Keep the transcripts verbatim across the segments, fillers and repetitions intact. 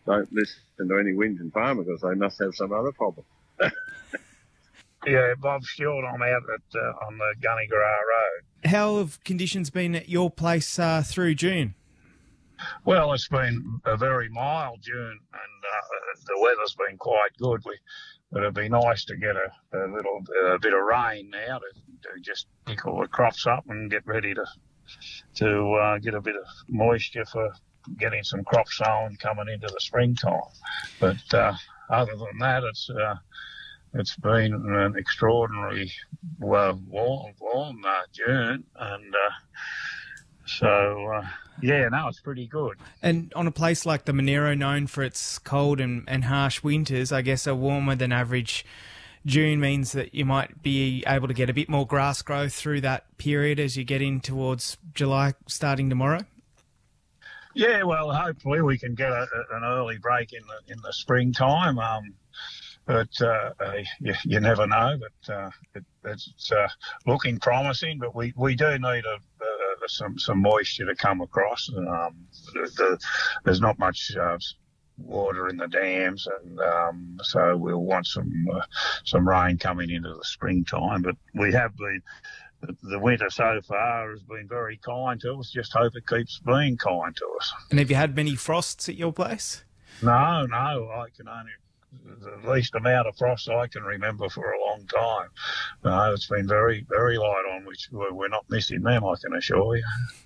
don't listen to any Winton farmer because they must have some other problem. Yeah, Bob Stewart, I'm out at, uh, on the Gunnygarra Road. How have conditions been at your place uh, through June? Well, it's been a very mild June, and uh, the weather's been quite good. We, it'd be nice to get a, a little a bit of rain now to, to just pick all the crops up and get ready to to uh, get a bit of moisture for getting some crop sown coming into the springtime. But uh, other than that, it's uh, it's been an extraordinary well, warm, warm uh, June, and uh, so. Uh, Yeah, no, it's pretty good. And on a place like the Monero, known for its cold and, and harsh winters, I guess a warmer than average June means that you might be able to get a bit more grass growth through that period as you get in towards July starting tomorrow? Yeah, well, hopefully we can get a, a, an early break in the in the springtime. Um, but uh, uh, you, you never know. But uh, it, it's uh, looking promising. But we, we do need a, a some some moisture to come across. Um, the, the, there's not much uh, water in the dams, and um, so we'll want some uh, some rain coming into the springtime. But we have been. The winter so far has been very kind to us. Just hope it keeps being kind to us. And have you had many frosts at your place? No, no. I can only the least amount of frost I can remember for a long time. No, it's been very, very light on, which we're not missing them, I can assure you.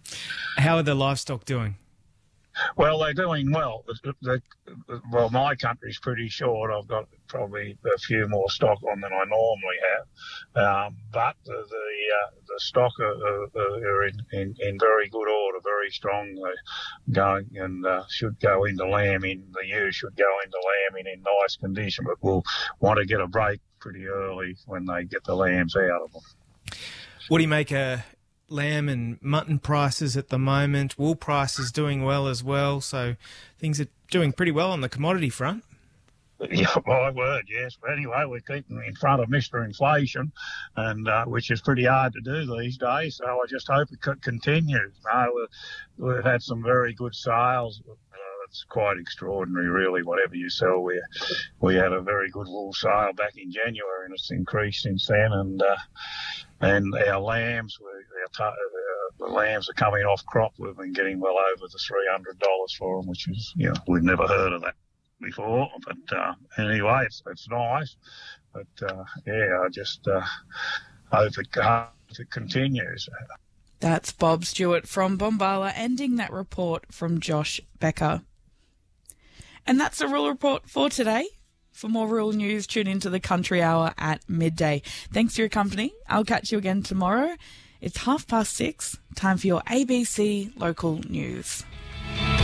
How are the livestock doing? Well, they're doing well. The, the, well, my country's pretty short. I've got probably a few more stock on than I normally have. Um, but the the, uh, the stock are, are, are in, in, in very good order, very strong. They're going and uh, should go into lambing. The ewe should go into lambing in nice condition, but we'll want to get a break pretty early when they get the lambs out of them. What do you make of lamb and mutton prices at the moment? Wool prices doing well as well, so things are doing pretty well on the commodity front. Yeah, my word, yes. But anyway, we're keeping in front of Mister Inflation, and uh, which is pretty hard to do these days. So I just hope it could continue. No, we've, we've had some very good sales. Uh, it's quite extraordinary, really. Whatever you sell, we we had a very good wool sale back in January, and it's increased since then. And uh, and our lambs, we, our t- uh, the lambs are coming off crop. We've been getting well over the three hundred dollars for them, which is, you know, we've never heard of that before. But uh, anyway, it's it's nice. But uh, yeah, I just uh, hope it, hope it continues. That's Bob Stewart from Bombala, ending that report from Josh Becker. And that's the Rural Report for today. For more rural news, tune into the Country Hour at midday. Thanks for your company. I'll catch you again tomorrow. It's half past six. Time for your A B C local news.